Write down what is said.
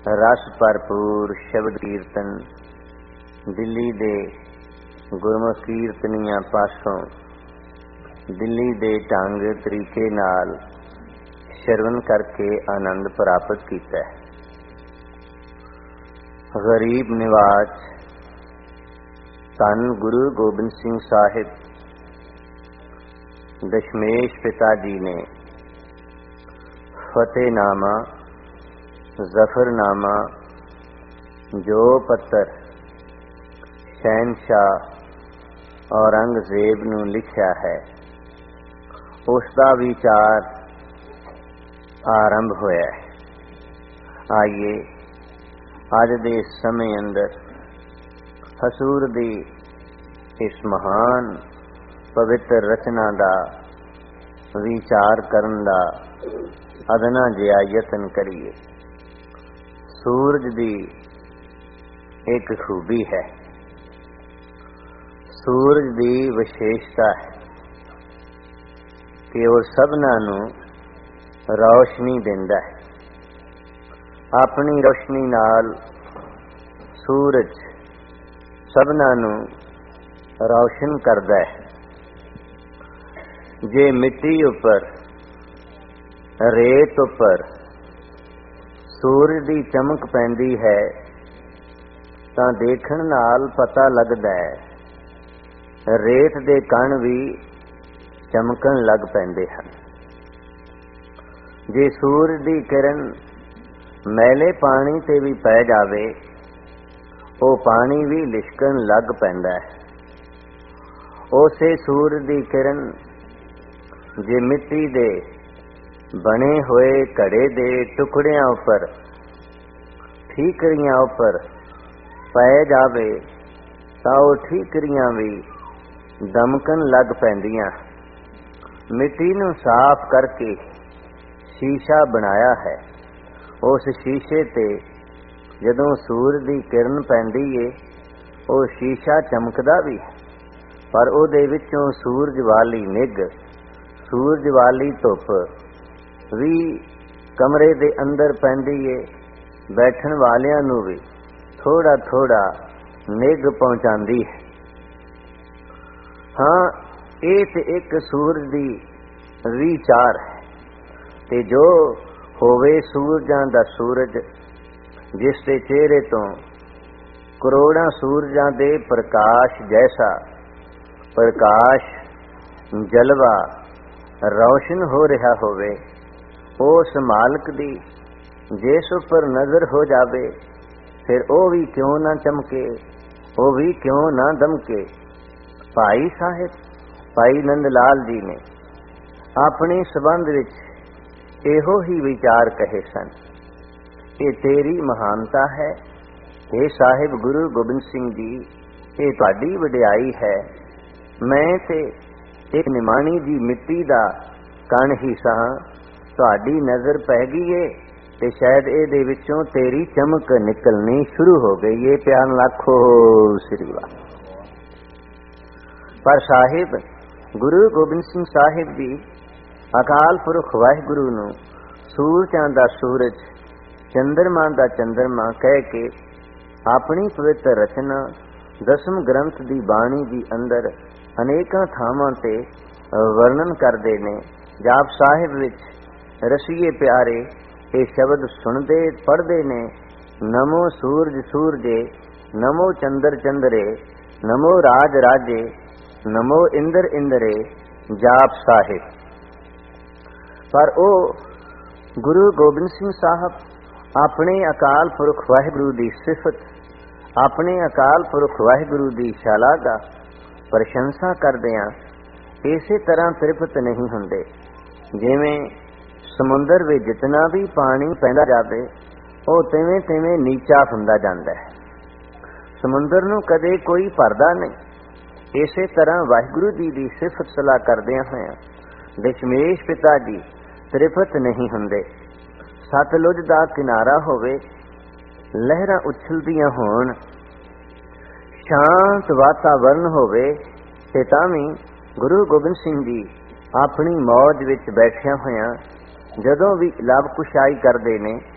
रस भरपूर शब्द कीर्तन दिल्ली दे गुरमुख कीर्तनियां पासों दिल्ली दे ढंग तरीके नाल श्रवण करके आनंद प्राप्त किया है। गरीब निवाज धन गुरु गोबिंद सिंह साहिब दशमेश पिता जी ने फतेहनामा जफरनामा जो पत्र शहनशाह औरंगजेब नूं लिखिया है उसका विचार आरंभ होया है। आइए अज दे समय अंदर हसूर दी इस महान पवित्र रचना का विचार करन दा अदना जिहा यतन करिए। सूरज दी एक खूबी है, सूरज दी विशेषता है कि वो सबना नूं रोशनी देंदा है। अपनी रोशनी नाल सूरज सबना नूं रोशन करदा है। जे मिट्टी उपर रेत उपर सूरज दी चमक पैंदी है तां देखण नाल पता लगदा है रेत दे कण भी चमकण लग पैंदे हन। जे सूरज दी किरण मैले पानी ते भी पै जावे ओ पानी भी लिशकण लग पैंदा है। उसे सूरज दी किरण जे मिट्टी दे बने हुए घड़े दे टुकड़ियां उपर ठीकरियां उपर पै जावे तां ओह ठीकरियां भी दमकन लग पैंदियां। मिट्टी नूं साफ करके शीशा बनाया है। उस शीशे ते जदों सूरज दी किरण पैंदी है ओह शीशा चमकदा भी है, पर ओहदे विचों सूरज वाली निग सूरज वाली धुप भी कमरे दे अंदर पैंदी है। बैठण वालियां नूं भी थोड़ा थोड़ा निग पहुंचांदी है। हाँ, ये ते एक सूरज दी विचार है ते जो होवे सूरजां दा सूरज जिस दे चेहरे तो करोड़ां सूरजां दे प्रकाश जैसा प्रकाश जलवा रोशन हो रहा होवे, उस मालक दी जिस उपर नजर हो जावे फिर ओ भी क्यों ना चमके, ओ भी क्यों ना दमके। भाई साहिब भाई नंद लाल जी ने अपने संबंध विच एहो ही विचार कहे सन। ये तेरी महानता है हे साहिब गुरु गोबिंद सिंह जी, ये तुहाडी वडियाई है। मैं ते एक निमाणी जी मिट्टी दा कण ही सां, तुहाडी नजर पै गई है ते शायद इहदे विचों तेरी चमक निकलनी शुरू हो गई है। प्यार लाखो श्री वाह। पर साहिब गुरु गोबिंद सिंह साहिब जी अकाल पुरख वाहिगुरु नूं सूरजां दा सूरज चंद्रमा दा चंद्रमा कह के अपनी पवित्र रचना दसम ग्रंथ दी बाणी दी अंदर अनेकां थावां ते वर्णन करदे ने। जाप साहिब विच रसीए प्यारे ये शब्द सुनते पढ़ते ने, नमो सूरज सूरजे, नमो चंद्र चंद्रे, नमो राज राजे, नमो इंद्र इंद्रे। जाप साहिब पर ओ गुरु गोबिंद सिंह साहब अपने अकाल पुरख वाहिगुरु दी सिफत अपने अकाल पुरख वाहिगुरु दी शलाघा प्रशंसा करदियां इसे तरह तृप्त नहीं हुंदे। जिवें समुंदर में जितना भी पानी पैंदा जावे ਉਹ ਤਿਵੇਂ ਤਿਵੇਂ ਨੀਚਾ ਹੁੰਦਾ ਜਾਂਦਾ ਹੈ। ਸਮੁੰਦਰ ਨੂੰ ਕਦੇ ਕੋਈ ਭਰਦਾ ਨਹੀਂ। ਇਸੇ ਤਰ੍ਹਾਂ ਵਾਹਿਗੁਰੂ ਜੀ ਦੀ ਸਿਫਤ ਸਲਾਹ ਕਰਦਿਆਂ ਹੋਇਆਂ ਦਸ਼ਮੇਸ਼ ਪਿਤਾ ਜੀ ਤ੍ਰਿਪਤ ਨਹੀਂ ਹੁੰਦੇ। ਸਤਲੁਜ ਦਾ ਕਿਨਾਰਾ ਹੋਵੇ, ਲਹਿਰਾਂ ਉਛਲਦੀਆਂ ਹੋਣ, ਸ਼ਾਂਤ ਵਾਤਾਵਰਨ ਹੋਵੇ ਤੇ ਤਾਂ ਵੀ ਗੁਰੂ ਗੋਬਿੰਦ ਸਿੰਘ ਜੀ ਆਪਣੀ ਮੌਜ ਵਿੱਚ ਬੈਠਿਆਂ ਹੋਇਆਂ ਜਦੋਂ ਵੀ ਲਵ ਕੁਸ਼ਾਈ ਕਰਦੇ ਨੇ